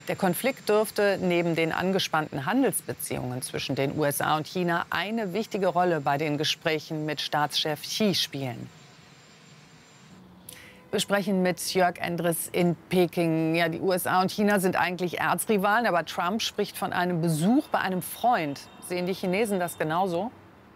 Der Konflikt dürfte neben den angespannten Handelsbeziehungen zwischen den USA und China eine wichtige Rolle bei den Gesprächen mit Staatschef Xi spielen. Wir sprechen mit Jörg Endres in Peking. Ja, die USA und China sind eigentlich Erzrivalen, aber Trump spricht von einem Besuch bei einem Freund. Sehen die Chinesen das genauso?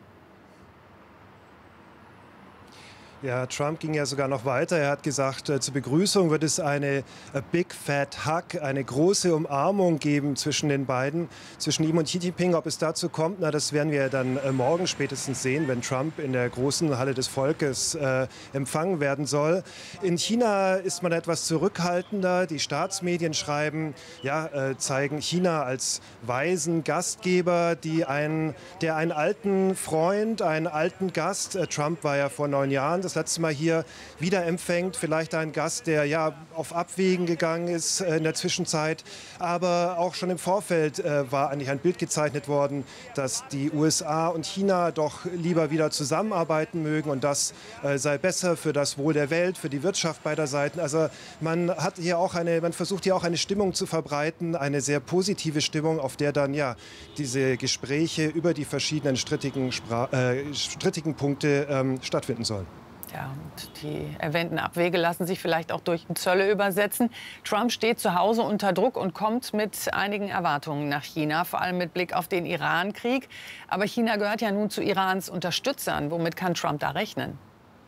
Ja, Trump ging ja sogar noch weiter. Er hat gesagt, zur Begrüßung wird es eine Big Fat Hug, eine große Umarmung geben zwischen den beiden, zwischen ihm und Xi Jinping. Ob es dazu kommt, das werden wir dann morgen spätestens sehen, wenn Trump in der großen Halle des Volkes empfangen werden soll. In China ist man etwas zurückhaltender. Die Staatsmedien schreiben, zeigen China als weisen Gastgeber, der einen alten Freund, einen alten Gast, Trump war ja vor 9 Jahren das letzte Mal hier, wieder empfängt. Vielleicht ein Gast, der auf Abwägen gegangen ist in der Zwischenzeit. Aber auch schon im Vorfeld war eigentlich ein Bild gezeichnet worden, dass die USA und China doch lieber wieder zusammenarbeiten mögen. Und das sei besser für das Wohl der Welt, für die Wirtschaft beider Seiten. Also man versucht hier auch eine Stimmung zu verbreiten, eine sehr positive Stimmung, auf der dann diese Gespräche über die verschiedenen strittigen Punkte stattfinden sollen. Ja, und die erwähnten Abwege lassen sich vielleicht auch durch Zölle übersetzen. Trump steht zu Hause unter Druck und kommt mit einigen Erwartungen nach China, vor allem mit Blick auf den Iran-Krieg. Aber China gehört ja nun zu Irans Unterstützern. Womit kann Trump da rechnen?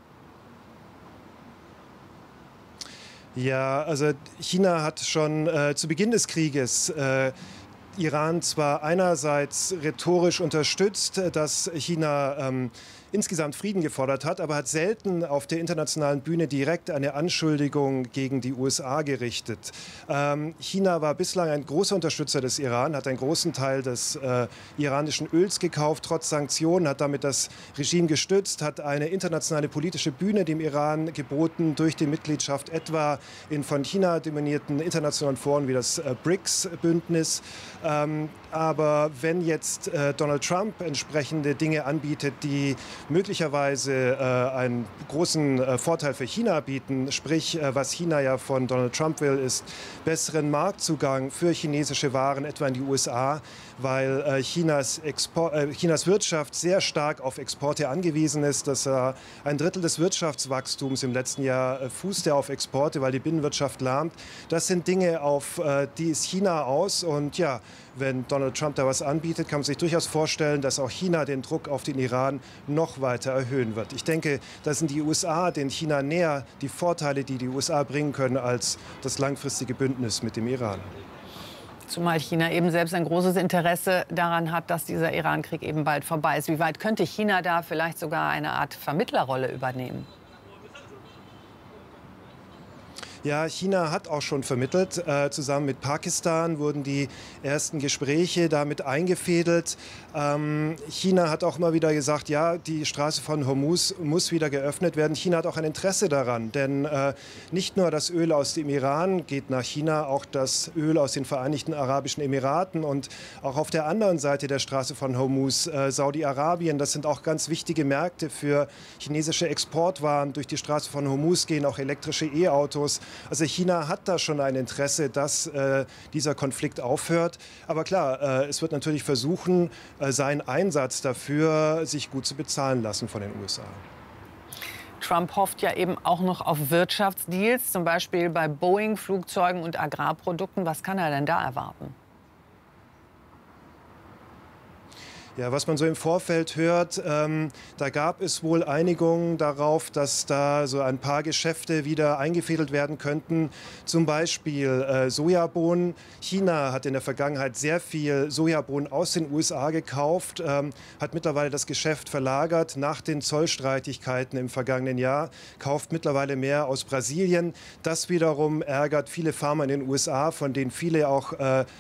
Ja, also China hat schon zu Beginn des Krieges Iran zwar einerseits rhetorisch unterstützt, dass China insgesamt Frieden gefordert hat, aber hat selten auf der internationalen Bühne direkt eine Anschuldigung gegen die USA gerichtet. China war bislang ein großer Unterstützer des Iran, hat einen großen Teil des iranischen Öls gekauft, trotz Sanktionen, hat damit das Regime gestützt, hat eine internationale politische Bühne dem Iran geboten durch die Mitgliedschaft etwa in von China dominierten internationalen Foren wie das BRICS-Bündnis. Aber wenn jetzt Donald Trump entsprechende Dinge anbietet, die möglicherweise einen großen Vorteil für China bieten, sprich, was China ja von Donald Trump will, ist besseren Marktzugang für chinesische Waren, etwa in die USA, weil Chinas Wirtschaft sehr stark auf Exporte angewiesen ist. Dass ein Drittel des Wirtschaftswachstums im letzten Jahr fußte auf Exporte, weil die Binnenwirtschaft lahmt. Das sind Dinge, auf die ist China aus. Und ja, wenn Donald Trump da was anbietet, kann man sich durchaus vorstellen, dass auch China den Druck auf den Iran noch weiter erhöhen wird. Ich denke, da sind die USA den China näher, die Vorteile, die die USA bringen können, als das langfristige Bündnis mit dem Iran. Zumal China eben selbst ein großes Interesse daran hat, dass dieser Iran-Krieg eben bald vorbei ist. Wie weit könnte China da vielleicht sogar eine Art Vermittlerrolle übernehmen? Ja, China hat auch schon vermittelt. Zusammen mit Pakistan wurden die ersten Gespräche damit eingefädelt. China hat auch immer wieder gesagt, ja, die Straße von Hormuz muss wieder geöffnet werden. China hat auch ein Interesse daran, denn nicht nur das Öl aus dem Iran geht nach China, auch das Öl aus den Vereinigten Arabischen Emiraten und auch auf der anderen Seite der Straße von Hormuz, Saudi-Arabien. Das sind auch ganz wichtige Märkte für chinesische Exportwaren. Durch die Straße von Hormuz gehen auch elektrische E-Autos. Also China hat da schon ein Interesse, dass dieser Konflikt aufhört. Aber klar, es wird natürlich versuchen, seinen Einsatz dafür sich gut zu bezahlen lassen von den USA. Trump hofft ja eben auch noch auf Wirtschaftsdeals, zum Beispiel bei Boeing, Flugzeugen und Agrarprodukten. Was kann er denn da erwarten? Ja, was man so im Vorfeld hört, da gab es wohl Einigungen darauf, dass da so ein paar Geschäfte wieder eingefädelt werden könnten. Zum Beispiel Sojabohnen. China hat in der Vergangenheit sehr viel Sojabohnen aus den USA gekauft, hat mittlerweile das Geschäft verlagert nach den Zollstreitigkeiten im vergangenen Jahr, kauft mittlerweile mehr aus Brasilien. Das wiederum ärgert viele Farmer in den USA, von denen viele auch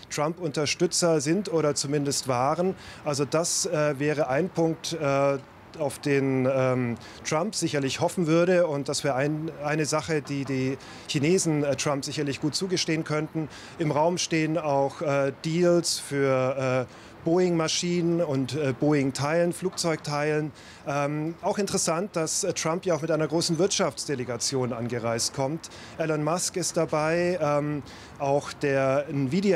Trump-Unterstützer sind oder zumindest waren. Also das wäre ein Punkt, auf den Trump sicherlich hoffen würde. Und das wäre eine Sache, die die Chinesen Trump sicherlich gut zugestehen könnten. Im Raum stehen auch Deals für Boeing-Maschinen und Boeing-Teilen, Flugzeugteilen. Auch interessant, dass Trump ja auch mit einer großen Wirtschaftsdelegation angereist kommt. Elon Musk ist dabei, auch der Nvidia